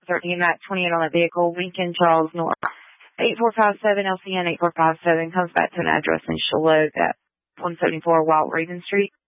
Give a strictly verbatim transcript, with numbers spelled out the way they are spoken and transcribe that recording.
thirteen, that twenty-eight on that vehicle, Lincoln Charles North. eight four five seven L C N eight four five seven comes back to an address in Charlotte at one seventy-four Wild Raven Street.